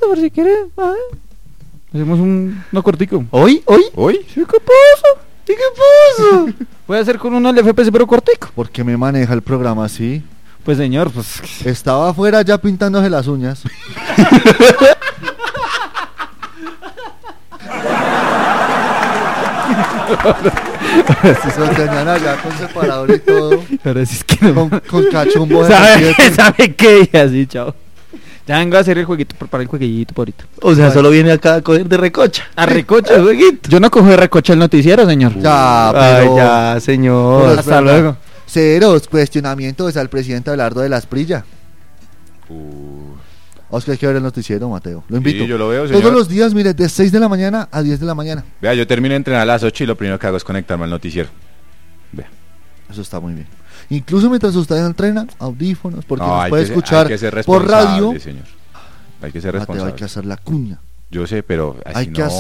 por si quiere. Hacemos uno cortico. ¿Hoy? Sí, ¿qué pasa? ¿Y qué pasa? Voy a hacer con uno el FPS pero cortico. ¿Por qué me maneja el programa así? Pues señor, pues... Estaba afuera ya pintándose las uñas. Si se lo tenían allá con separador y todo. Ahora sí es que no. Con cachumbo de ¿Sabe, siete. ¿Sabe qué? Y así, chao. Ya vengo a hacer el jueguito, preparar el jueguito por ahorita. O sea, solo viene acá a coger de recocha. A recocha el jueguito. Yo no cojo de recocha el noticiero, señor. Ya, Ay, pero... ya, señor. Pero es Hasta verdad. luego. Ceros, cuestionamientos al presidente Abelardo de la Esprilla. Oscar, hay que ver el noticiero, Mateo. Lo invito. Sí, yo lo veo, señor. Todos los días, mire, de 6 de la mañana a 10 de la mañana. Vea, yo termino de entrenar a las 8 y lo primero que hago es conectarme al noticiero. Vea. Eso está muy bien. Incluso mientras usted entrena, audífonos, porque No, nos hay puede que escuchar hay que ser por responsable, radio. señor. Hay que ser Mateo, responsable. hay que hacer la cuña. Yo sé, pero así Hay que no.